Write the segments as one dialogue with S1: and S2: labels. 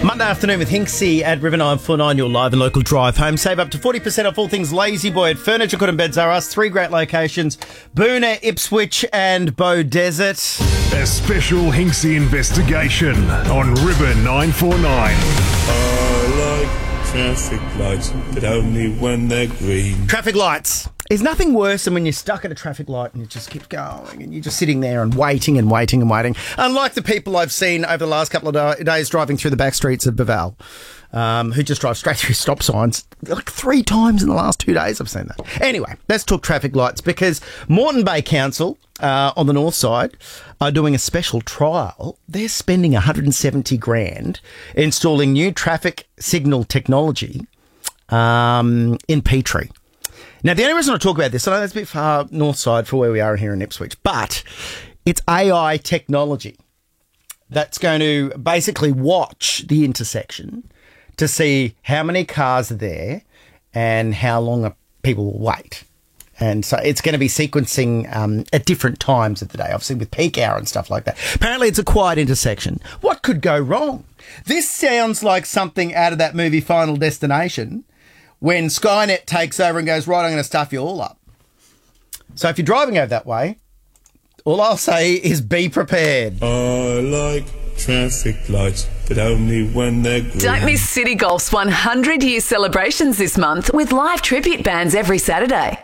S1: Monday afternoon with Hinksy at River 949, your live and local drive home. Save up to 40% off all things Lazy Boy at Furniture Good and Beds R Us. 3 great locations, Boonah, Ipswich and Beaudesert.
S2: A special Hinksy investigation on River 949.
S3: I like traffic lights, but only when they're green.
S1: Traffic lights. There's nothing worse than when you're stuck at a traffic light and it just keeps going and you're just sitting there and waiting and waiting and waiting. Unlike the people I've seen over the last couple of days driving through the back streets of Beval, who just drive straight through stop signs. Like 3 times in the last 2 days I've seen that. Anyway, let's talk traffic lights because Moreton Bay Council on the north side are doing a special trial. They're spending $170,000 installing new traffic signal technology in Petrie. Now, the only reason I talk about this, I know that's a bit far north side for where we are here in Ipswich, but it's AI technology that's going to basically watch the intersection to see how many cars are there and how long people will wait. And so it's going to be sequencing at different times of the day, obviously with peak hour and stuff like that. Apparently it's a quiet intersection. What could go wrong? This sounds like something out of that movie Final Destination, when Skynet takes over and goes, right, I'm going to stuff you all up. So if you're driving over that way, all I'll say is be prepared.
S3: I like traffic lights, but only when they're green.
S4: Don't miss City Golf's 100-year celebrations this month with live tribute bands every Saturday.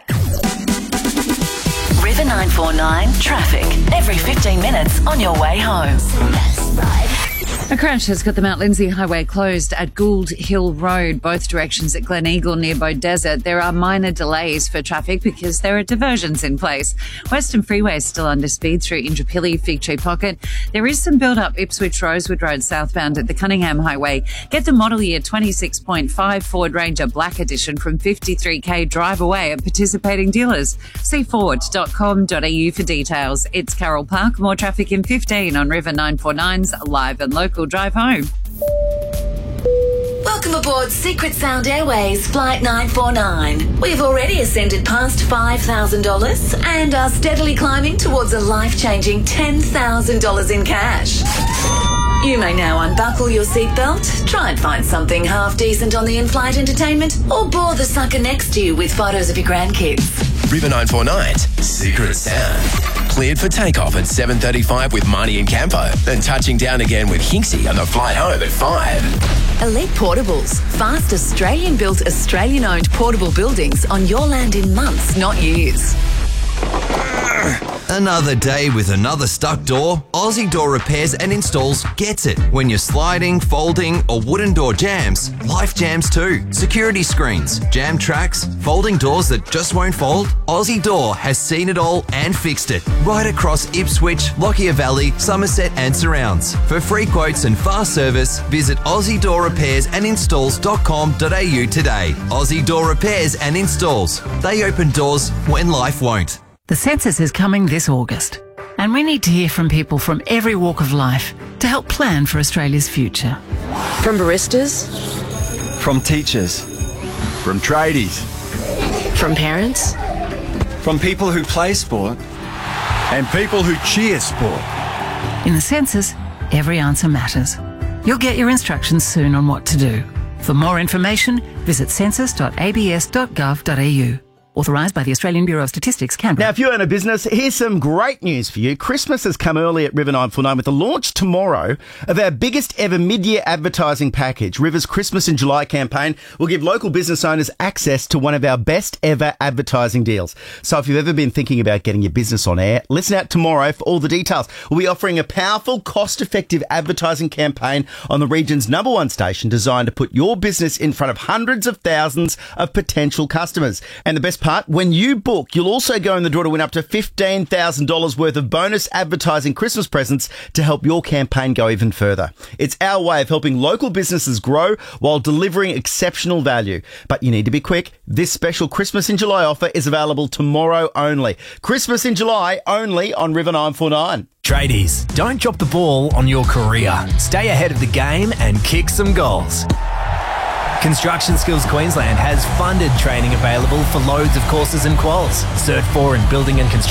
S4: River 949 traffic every 15 minutes on your way home.
S5: A crash has got the Mount Lindesay Highway closed at Gould Hill Road, both directions at Glen Eagle near Beaudesert. There are minor delays for traffic because there are diversions in place. Western Freeway is still under speed through Indooroopilly, Fig Tree Pocket. There is some build-up Ipswich Rosewood Road southbound at the Cunningham Highway. Get the model year 26.5 Ford Ranger Black Edition from 53k drive away at participating dealers. See Ford.com.au for details. It's Carroll Park. More traffic in 15 on River 949's live and local drive home.
S4: Welcome aboard Secret Sound Airways Flight 949. We've already ascended past $5,000 and are steadily climbing towards a life-changing $10,000 in cash. You may now unbuckle your seatbelt, try and find something half decent on the in-flight entertainment, or bore the sucker next to you with photos of your grandkids.
S6: River 949's Secret Sound. Cleared for takeoff at 7:35 with Marnie and Campo, then touching down again with Hinksy on the flight home at 5.
S4: Elite Portables. Fast Australian-built, Australian-owned portable buildings on your land in months, not years.
S7: Another day with another stuck door? Aussie Door Repairs and Installs gets it. When you're sliding, folding or wooden door jams, life jams too. Security screens, jam tracks, folding doors that just won't fold? Aussie Door has seen it all and fixed it. Right across Ipswich, Lockyer Valley, Somerset and surrounds. For free quotes and fast service, visit AussieDoorRepairsAndInstalls.com.au today. Aussie Door Repairs and Installs. They open doors when life won't.
S5: The census is coming this August, and we need to hear from people from every walk of life to help plan for Australia's future.
S8: From baristas,
S9: from teachers, from tradies,
S8: from parents,
S9: from people who play sport, and people who cheer sport.
S5: In the census, every answer matters. You'll get your instructions soon on what to do. For more information, visit census.abs.gov.au. Authorised by the Australian Bureau of Statistics, Canberra.
S1: Now, if you own a business, here's some great news for you. Christmas has come early at River 949 with the launch tomorrow of our biggest ever mid-year advertising package. River's Christmas in July campaign will give local business owners access to one of our best ever advertising deals. So if you've ever been thinking about getting your business on air, listen out tomorrow for all the details. We'll be offering a powerful, cost-effective advertising campaign on the region's #1 station designed to put your business in front of hundreds of thousands of potential customers. And the best part, when you book, you'll also go in the draw to win up to $15,000 worth of bonus advertising Christmas presents to help your campaign go even further. It's our way of helping local businesses grow while delivering exceptional value. But you need to be quick. This special Christmas in July offer is available tomorrow only. Christmas in July only on River 949.
S10: Tradies, don't drop the ball on your career. Stay ahead of the game and kick some goals. Construction Skills Queensland has funded training available for loads of courses and quals. Cert 4 in Building and Construction